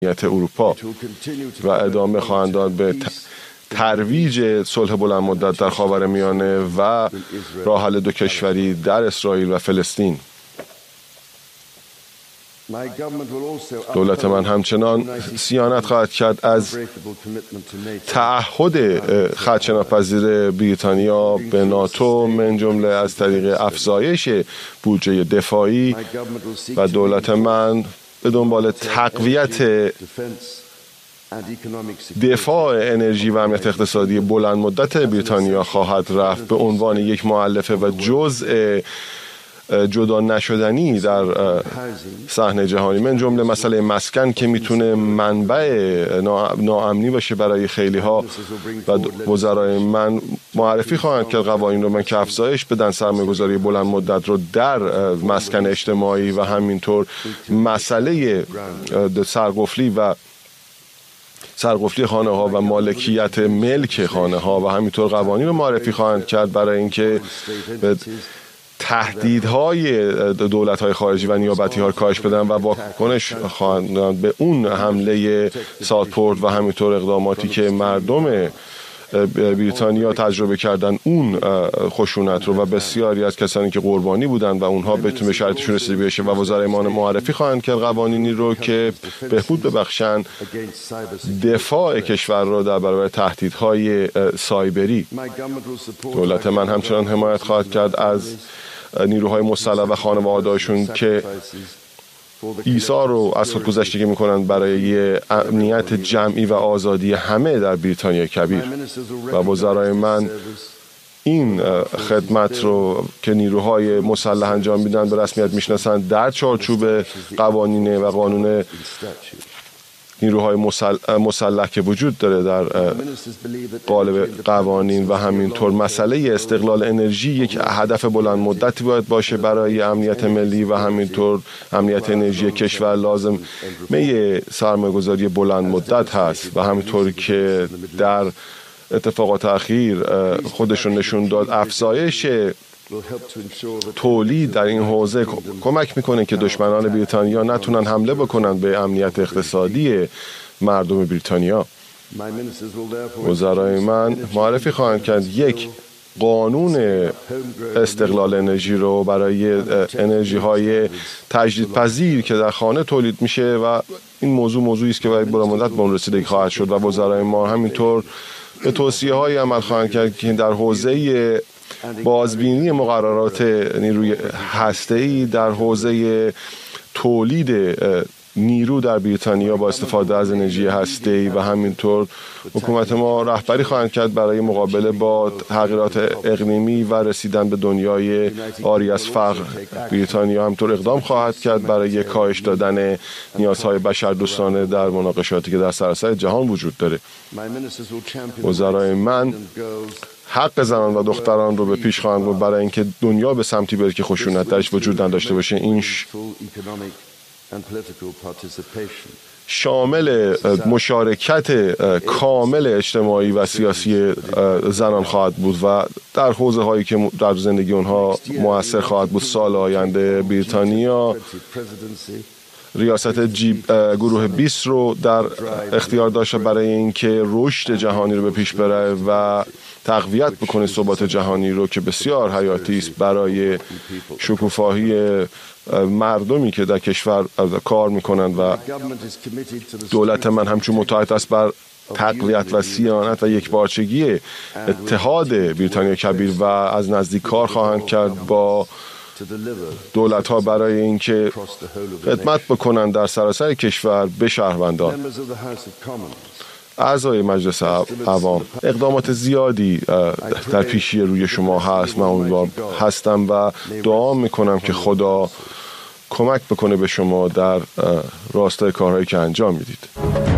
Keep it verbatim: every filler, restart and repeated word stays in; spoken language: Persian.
اروپا و ادامه خواهند داد به ترویج صلح بلند مدت در خاورمیانه و راه حل دو کشوری در اسرائیل و فلسطین. دولت من همچنان صیانت خواهد کرد از تعهد خدشه‌ناپذیر بریتانیا به ناتو، من جمله از طریق افزایش بودجه دفاعی، و دولت من به دنبال تقویت دفاع انرژی و امنیت اقتصادی بلند مدت بریتانیا خواهد رفت به عنوان یک مؤلفه و جزء جدا نشدنی در صحنه جهانی، من جمله مسئله مسکن که میتونه منبع ناامنی باشه برای خیلی ها، و وزرای من معرفی خواهند کرد قوانین رو من که افزایش بدن سرمایه‌گذاری بلند مدت رو در مسکن اجتماعی و همینطور مسئله سرقفلی و سرقفلی خانه ها و مالکیت ملک خانه ها و همینطور قوانین رو معرفی خواهند کرد برای اینکه تهدیدهای دولت‌های خارجی و نیابتی ها کاهش بدن و واکنش خواهند به اون حمله ساوتپورت و همینطور اقداماتی که مردم بریتانیا تجربه کردن اون خشونت رو و بسیاری از کسانی که قربانی بودن و اونها بتون به شرطشون رسیده بشه، و وزرای ما معرفی خواهند کرد قوانینی رو که بهبود ببخشن دفاع کشور رو در برابر تهدیدهای سایبری. دولت من همچنان حمایت خواهد کرد از نیروهای مسلح و خانواده‌هاشون که ایثار رو از خودگذشتگی میکنند برای امنیت جمعی و آزادی همه در بریتانیا کبیر، و وزرای من این خدمت رو که نیروهای مسلح انجام میدن به رسمیت میشناسند در چارچوب قوانین و قانون نیروهای مسلح, مسلح که وجود داره در قالب قوانین، و همینطور مسئله استقلال انرژی یک هدف بلند مدتی باید باشه برای امنیت ملی و همینطور امنیت انرژی کشور. لازم می سرمایه‌گذاری بلند مدت هست و همینطور که در اتفاقات اخیر خودشون نشون داد افزایش تولید در این حوزه کمک میکنه که دشمنان بریتانیا نتونن حمله بکنن به امنیت اقتصادی مردم بریتانیا. وزرای من معرفی خواهند کرد یک قانون استقلال انرژی رو برای انرژی های تجدیدپذیر که در خانه تولید میشه، و این موضوع موضوعی است که باید بلند مدت به اون رسیدگی خواهد شد، و وزرای ما همینطور به توصیه های عمل خواهند کرد که در حوزه بازبینی مقررات نیروی هسته‌ای در حوزه تولید نیرو در بریتانیا با استفاده از انرژی هسته‌ای، و همینطور حکومت ما رهبری خواهند کرد برای مقابله با تغییرات اقلیمی و رسیدن به دنیای عاری از فقر. بریتانیا همینطور اقدام خواهد کرد برای کاهش دادن نیازهای بشردوستانه در مناقشاتی که در سراسر جهان وجود داره. وزرای من حق زنان و دختران رو به پیش خواهند برد برای اینکه دنیا به سمتی بره که خشونت درش وجود نداشته باشه. این شامل مشارکت کامل اجتماعی و سیاسی زنان خواهد بود و در حوزه هایی که در زندگی اونها مؤثر خواهد بود. سال آینده بریتانیا ریاست جی گروه بیست رو در اختیار داشته برای اینکه رشد جهانی رو به پیش بره و تقویت بکنه ثبات جهانی رو که بسیار حیاتی است برای شکوفایی مردمی که در کشور کار میکنند. و دولت من همچون متعهد است بر تقویت و صیانت و یکپارچگی اتحاد بریتانیا کبیر و از نزدیک کار خواهند کرد با دولت ها برای اینکه خدمت بکنند در سراسر کشور به شهروندان. اعضای مجلس عوام، اقدامات زیادی در پیشی روی شما هست. من امیدوار هستم و دعا میکنم که خدا کمک بکنه به شما در راستای کارهایی که انجام میدید.